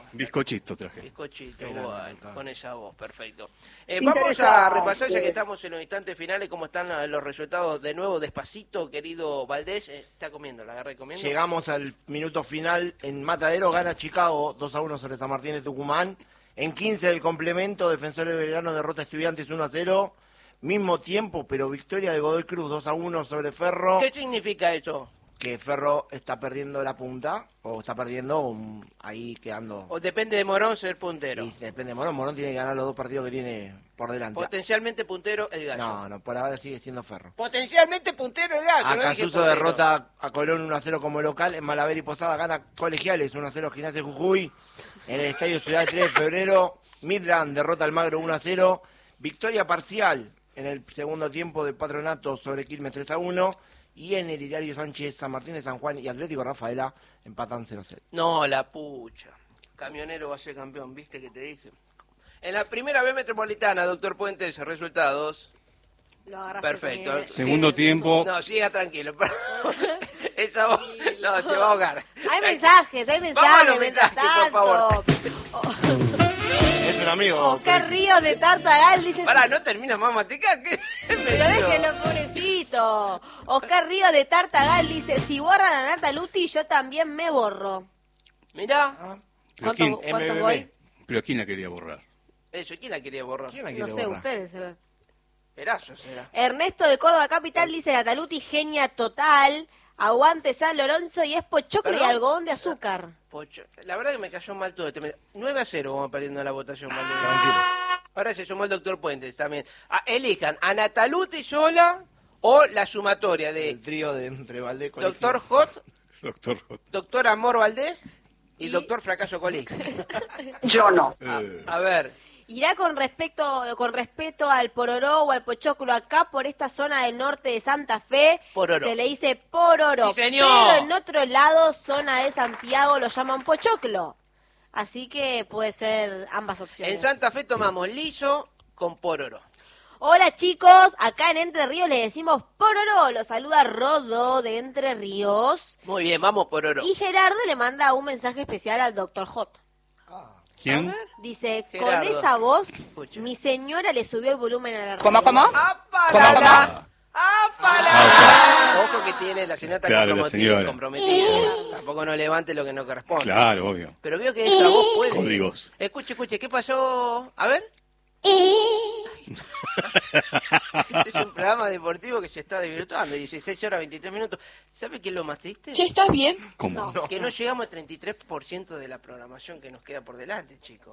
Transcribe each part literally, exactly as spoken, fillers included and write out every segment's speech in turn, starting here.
Bizcochito traje. Bizcochito, bueno, con esa voz, perfecto. Eh, vamos a repasar, ya que estamos en los instantes finales, cómo están los resultados de nuevo, despacito, querido Valdés. Eh, está comiendo, la agarré comiendo. Llegamos al minuto final en Matadero, gana Chicago dos a uno sobre San Martín de Tucumán. En quince del complemento, Defensores de Belgrano derrota a Estudiantes uno a cero. Mismo tiempo, pero victoria de Godoy Cruz dos a uno sobre Ferro. ¿Qué significa eso? Que Ferro está perdiendo la punta, o está perdiendo um, ahí quedando... O depende de Morón ser puntero. Y depende de Morón, Morón tiene que ganar los dos partidos que tiene por delante. Potencialmente puntero el Gallo. No, no, por ahora sigue siendo Ferro. Potencialmente puntero el Gallo. Acasuso no derrota a Colón uno a cero como local, en Malaver y Posada gana Colegiales uno a cero Gimnasia de Jujuy, en el Estadio Ciudad tres de febrero, Midland derrota al Magro uno a cero, victoria parcial en el segundo tiempo de Patronato sobre Quilmes tres a uno, y en el Hilario Sánchez, San Martín de San Juan y Atlético Rafaela empatan cero a cero. No, la pucha. Camionero va a ser campeón, ¿viste que te dije? En la primera B Metropolitana, doctor Puentes, resultados. Lo agarraste. Perfecto. Bien. Segundo sí. tiempo. No, siga tranquilo. Esa voz, no, te va a ahogar. Hay mensajes, hay mensajes. Vamos a los mientras mensajes, por favor. Es un amigo. Oscar Ríos de Tartagal dice... Pará, no termina más matica. ¿Qué? Pero déjenlo, pobrecito. Oscar Ríos de Tartagal dice, si borran a Nataluti, yo también me borro. Mirá. Ah, ¿Pero ¿Cuánto, quién? cuánto M B B. voy? ¿Pero quién la quería borrar? Eso, ¿quién la quería borrar? ¿Quién la No quiere sé, borrar? ustedes se ve. Perazo será. Ernesto de Córdoba Capital dice, Nataluti, genia total. Aguante San Lorenzo y es pochoclo y ¿Perdón? algodón de azúcar. Pocho. La verdad que me cayó mal todo este. nueve a cero vamos perdiendo la votación, Valdés. Tranquilo. Ahora se sumó el doctor Puentes también. Ah, elijan a Nataluti sola o la sumatoria de El trío de entre Valdés y doctor Hot, Doctor Hot. doctor Amor Valdés y doctor Fracaso Colín. Yo no. Eh, A ver, Irá con respecto, con respeto al pororó o al pochoclo. Acá por esta zona del norte de Santa Fe Pororó. se le dice pororó. Sí, señor. Pero en otro lado, zona de Santiago, lo llaman pochoclo. Así que puede ser ambas opciones. en Santa Fe tomamos liso con pororo. Hola chicos, acá en Entre Ríos le decimos pororó. Lo saluda Rodo de Entre Ríos. Muy bien, vamos pororo. Y Gerardo le manda un mensaje especial al doctor Hot. ¿Quién? Dice, Gerardo. con esa voz, Escucha. mi señora le subió el volumen a la radio. ¿Cómo, cómo? ¡Apala! ¡Apala! Ojo que tiene la señora está Claro, la comprometida, señora. comprometida. Tampoco no levante lo que no corresponde. Claro, obvio. Pero veo que esa voz puede. Códigos. Escuche, escuche, ¿qué pasó? A ver. Este es un programa deportivo que se está desvirtuando. dieciséis horas veintitrés minutos. ¿Sabe qué es lo más triste? Che, ¿estás bien? ¿Cómo? Que no llegamos al treinta y tres por ciento de la programación que nos queda por delante, chicos.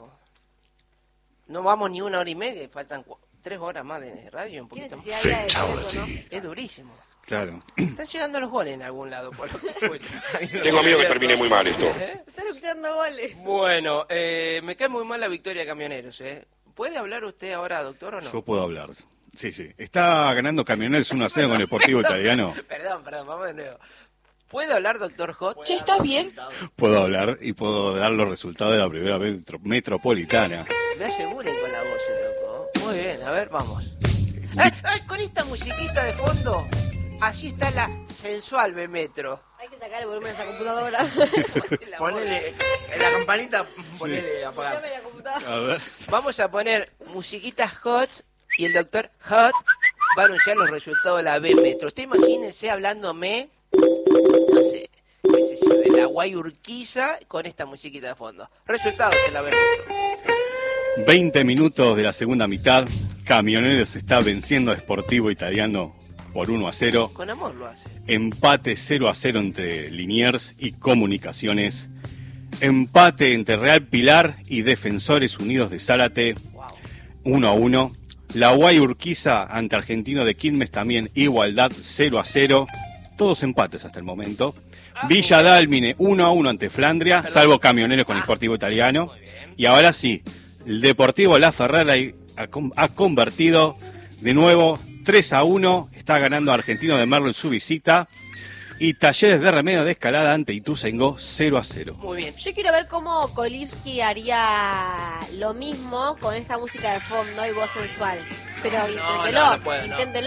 No vamos ni una hora y media, faltan cu- tres horas más de radio, un ¿Qué poquito más. necesidad había de decir eso, no? Es durísimo. Claro. Están llegando los goles en algún lado, por lo que escucho. Tengo miedo que termine muy mal esto. Están escuchando goles. Bueno, eh, me cae muy mal la victoria de Camioneros, ¿eh? ¿Puede hablar usted ahora, doctor, o no? Yo puedo hablar. Sí, sí. Está ganando Camioneros uno a cero con el Deportivo Italiano. Perdón, perdón, vamos de nuevo. ¿Puede hablar, doctor Hot? Che, ¿estás bien? Puedo hablar y puedo dar los resultados de la primera metro- metropolitana. Me aseguren con la voz, eh, loco. Muy bien, a ver, vamos. ¡Ay, ay, con esta musiquita de fondo! Allí está la sensual B Metro. Hay que sacar el volumen de esa computadora. La Ponele, en la campanita, ponele a apagar. Dame la computadora. A ver. Vamos a poner musiquitas hot y el doctor Hot va a anunciar los resultados de la B Metro. Usted imagínese hablándome, no sé, qué sé yo, de la Guayurquiza con esta musiquita de fondo. Resultados en la B Metro. veinte minutos de la segunda mitad. Camioneros está venciendo a Sportivo Italiano por uno a cero. Con amor lo hace. Empate cero a cero entre Liniers y Comunicaciones. Empate entre Real Pilar y Defensores Unidos de Zárate. Wow. uno a uno. La Guay Urquiza ante Argentino de Quilmes también igualdad cero a cero. Todos empates hasta el momento. Villa Dálmine uno a uno ante Flandria, salvo Camioneros con el Sportivo Italiano. Y ahora sí, el Deportivo La Ferrara ha, con- ha convertido de nuevo tres a uno. Está ganando Argentino de Merlo en su visita. Y Talleres de Remedio de Escalada ante Ituzaingó cero a cero. Muy bien. Yo quiero ver cómo Kolipski haría lo mismo con esta música de fondo y voz sensual. Pero inténtelo, no, no puedo, no. inténtelo.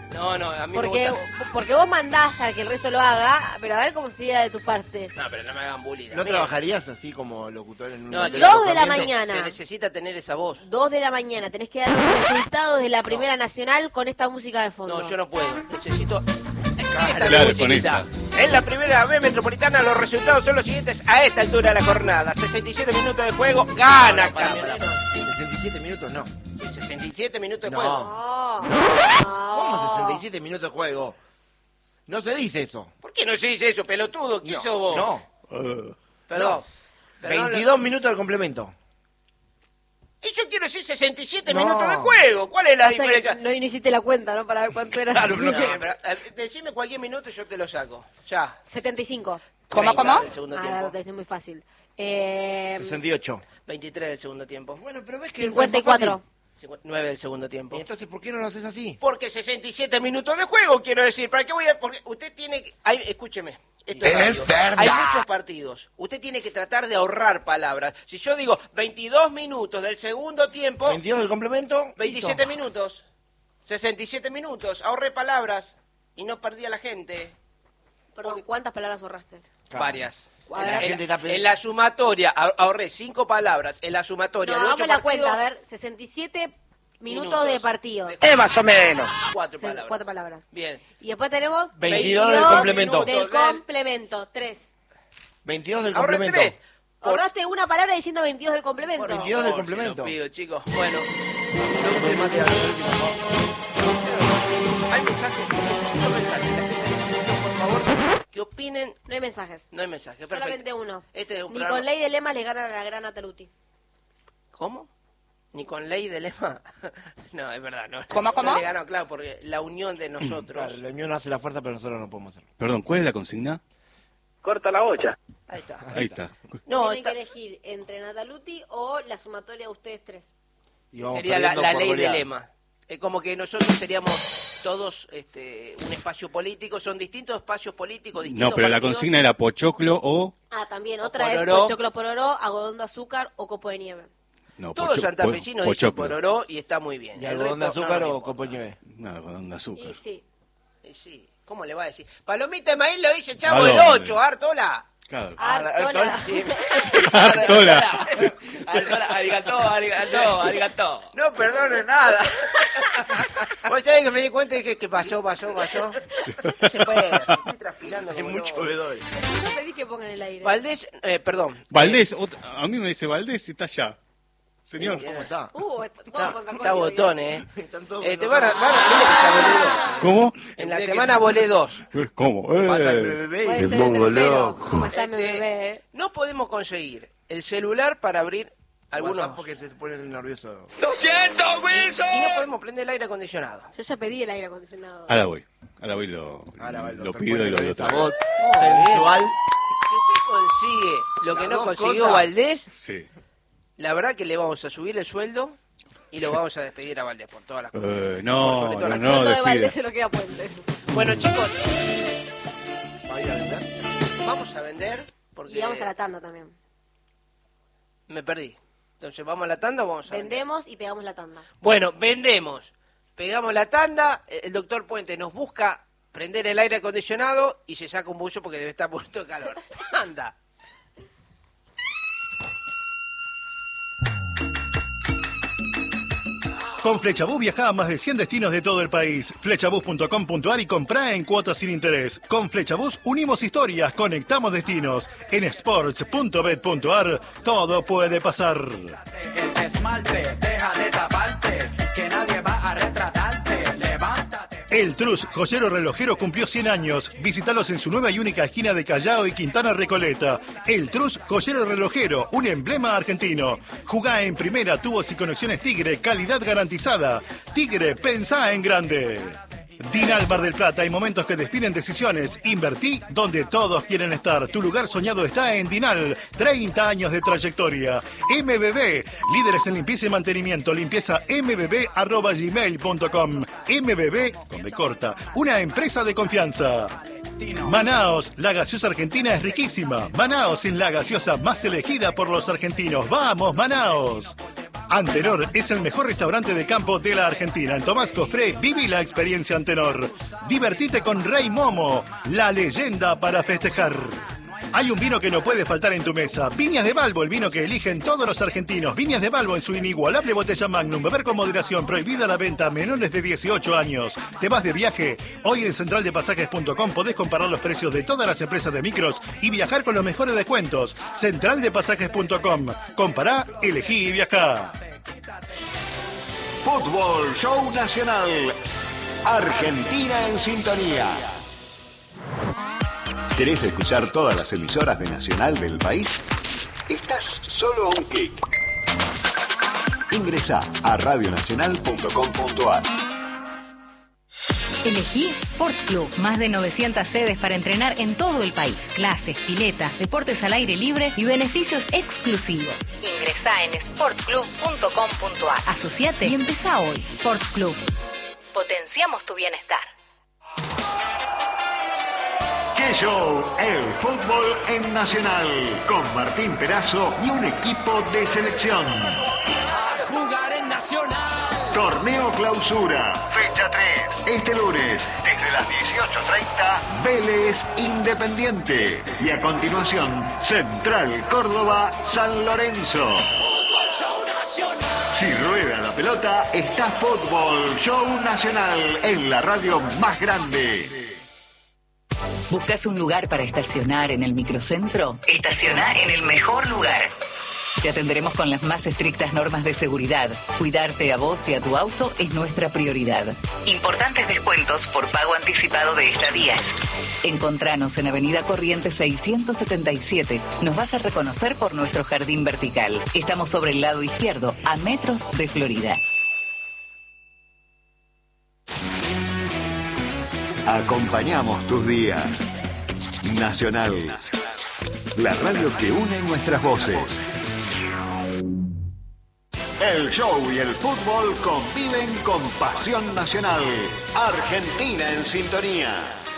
No, no, a mí Porque, me gusta. porque vos mandás a que el resto lo haga, pero a ver cómo sería de tu parte. No, pero no me hagan bullying. ¿No a mí. trabajarías así como locutor en un No, hotel dos de la alojamiento? mañana. Se necesita tener esa voz. Dos de la mañana, tenés que dar los resultados de la Primera Nacional con esta música de fondo. No, yo no puedo. Necesito. Esta Claro, musiquita. con En la primera B metropolitana los resultados son los siguientes a esta altura de la jornada. sesenta y siete minutos de juego, gana Pará, pará, Camionero. pará. sesenta y siete minutos no. sesenta y siete minutos de No. juego. No, ¿Cómo no. sesenta y siete minutos de juego? No se dice eso. ¿Por qué no se dice eso, pelotudo? ¿Quién sos vos? No. Eh, Perdón. Perdón, veintidós minutos del complemento. Y yo quiero decir sesenta y siete No. minutos de juego. ¿Cuál es la O sea que diferencia? no, no hiciste la cuenta, ¿no? Para ver cuánto era. Claro, No, pero ¿qué? pero, eh, decime cualquier minuto y yo te lo saco. Ya. setenta y cinco. ¿Cómo, cómo? Del segundo Ah, tiempo. es muy fácil. Eh, sesenta y ocho. veintitrés del segundo tiempo. Bueno, pero ves que cincuenta y cuatro. nueve del segundo tiempo. ¿Y entonces por qué no lo haces así? Porque sesenta y siete minutos de juego, quiero decir. ¿Para qué voy a...? Porque usted tiene que... Ay, escúcheme. Esto es Es radio. verdad. Hay muchos partidos. Usted tiene que tratar de ahorrar palabras. Si yo digo veintidós minutos del segundo tiempo, veintidós del complemento. veintisiete listo. minutos, sesenta y siete minutos, ahorré palabras y no perdí a la gente. Perdón, ¿cuántas palabras ahorraste? Claro. Varias. A En ver. la, La gente está en la- pe- en la sumatoria ahor- ahorré cinco palabras. En la sumatoria No, de ocho hagamos la partidos, cuenta, a ver, sesenta y siete minutos, de partido. de- más o menos. Cuatro Sí, palabras. Cuatro palabras. Bien. Y después tenemos veintidós del complemento. del Minutos del- complemento, tres. veintidós del Ahorré complemento. tres. Por- Ahorraste una palabra diciendo veintidós del complemento. por veintidós del favor, se complemento. lo pido, chicos. Bueno, No se mate a la última. hay mensajes. Necesito mensajes. La gente necesita, por favor, que opinen. No hay mensajes. No hay mensajes. Solamente Perfecto. uno. Este es un Ni programa- con ley de lema le ganan a la gran Ataluti. ¿Cómo? ¿Ni con ley de lema? No, es verdad, no. ¿Cómo, cómo? No le ganó, claro, porque la unión de nosotros. Claro, la unión hace la fuerza, pero nosotros no podemos hacerlo. Perdón, ¿cuál es la consigna? Corta la olla. Ahí está. Ahí está. No, Tienen está- que elegir entre Nataluti o la sumatoria de ustedes tres. Y vamos sería la, perdiendo la por ley de goleada. lema. Es como que nosotros seríamos todos este, un espacio político, son distintos espacios políticos, distintos No, pero la partidos. consigna era pochoclo o... Ah, también. O Otra es pororó. pochoclo pororó, algodón de azúcar o copo de nieve. No, Todos pocho- santafesinos po- dicen pochoclo. pororó y está muy bien. ¿Y El algodón de resto, azúcar no, no o importa. copo de nieve? No, algodón de azúcar. Y sí. Y sí, ¿cómo le va a decir? Palomita de maíz lo dice Chavo ¿A del dónde? ocho, Artola. Claro. Artola. Sí. Artola. Artola, arigató, arigató, arigató. No perdone nada. Vos sabés que me di cuenta y dije que pasó, pasó, pasó. No se puede, estoy transpirando. Hay como mucho loco. bebedor. No pedí que pongan el aire. Valdés, eh, perdón. Valdés, otro- a mí me dice Valdés y está allá. Señor. ¿Cómo está? Uh, está, Está, todo con está botón, ¿eh? Están todos Eh, te con- van a, van a- dile que ya volé dos. ¿Cómo? En la semana volé dos. ¿Cómo? Pasa el Eh. bebé Puede y- ser el tercero. ¿Cómo está mi Este, bebé? eh? no podemos conseguir el celular para abrir algunos... WhatsApp porque se ponen nerviosos. ¡Lo siento, Wilson! Y no podemos prender el aire acondicionado. Yo ya pedí el aire acondicionado. Ahora voy. Ahora voy y lo, Ahora va el lo doctor pido y lo Cuello doy con otra esa vez. voz Muy sensual. Si usted consigue lo que Las no dos consiguió cosas. Valdés, Sí. la verdad que le vamos a subir el sueldo y lo vamos a despedir a Valdés por todas las cosas. Eh, no, Por sobre todo no, las- no, Todo de despida. Valdés se lo queda puente. Bueno, chicos, ¿Va a ir a vender? vamos a vender porque Y vamos a la tanda también. me perdí. Entonces, ¿vamos a la tanda o vamos a vender? Vendemos y pegamos la tanda. Bueno, vendemos. Pegamos la tanda, el doctor Puente nos busca prender el aire acondicionado y se saca un buzo porque debe estar muerto de calor. Anda. Con Flechabús viajá a más de cien destinos de todo el país. Flechabús punto com punto ar y comprá en cuotas sin interés. Con Flechabús unimos historias, conectamos destinos. En sports punto bet punto ar todo puede pasar. El esmalte, deja de taparte, que nadie va a retratarte, levántate. El Trus, joyero relojero, cumplió cien años. Visítalos en su nueva y única esquina de Callao y Quintana Recoleta. El Trus, joyero relojero, un emblema argentino. Jugá en primera, tubos y conexiones Tigre, calidad garantizada. Tigre, pensá en grande. Dinal Mar del Plata, hay momentos que definen decisiones. Invertí donde todos quieren estar. Tu lugar soñado está en Dinal. treinta años de trayectoria. M B B, líderes en limpieza y mantenimiento. Limpieza m b b arroba gmail punto com. M B B, con B corta, una empresa de confianza. Manaos, la gaseosa argentina es riquísima. Manaos es la gaseosa más elegida por los argentinos. ¡Vamos, Manaos! Antenor es el mejor restaurante de campo de la Argentina. En Tomás Cospré, viví la experiencia Antenor. Divertite con Rey Momo, la leyenda para festejar. Hay un vino que no puede faltar en tu mesa. Viñas de Balbo, el vino que eligen todos los argentinos. Viñas de Balbo en su inigualable botella Magnum. Beber con moderación. Prohibida la venta a menores de dieciocho años. ¿Te vas de viaje? Hoy en central de pasajes punto com podés comparar los precios de todas las empresas de micros y viajar con los mejores descuentos. central de pasajes punto com. Compará, elegí y viajá. Fútbol Show Nacional. Argentina en sintonía. ¿Querés escuchar todas las emisoras de Nacional del país? Estás solo a un clic. Ingresá a radio nacional punto com punto a r. Elegí Sport Club. Más de novecientas sedes para entrenar en todo el país. Clases, piletas, deportes al aire libre y beneficios exclusivos. Ingresá en sport club punto com punto a r. Asociate y empezá hoy. Sport Club. Potenciamos tu bienestar. ¡Qué show! El fútbol en Nacional. Con Martín Perazo y un equipo de selección. A jugar en Nacional. Torneo Clausura, fecha tres. Este lunes, desde las dieciocho treinta, Vélez Independiente. Y a continuación, Central Córdoba San Lorenzo. Si rueda la pelota, está Fútbol Show Nacional en la radio más grande. ¿Buscas un lugar para estacionar en el microcentro? Estaciona en el mejor lugar. Te atenderemos con las más estrictas normas de seguridad. Cuidarte a vos y a tu auto es nuestra prioridad. Importantes descuentos por pago anticipado de estadías. Encontranos en Avenida Corrientes seiscientos setenta y siete. Nos vas a reconocer por nuestro jardín vertical. Estamos sobre el lado izquierdo, a metros de Florida. Acompañamos tus días. Nacional. La radio que une nuestras voces. El show y el fútbol conviven con pasión nacional. Argentina en sintonía.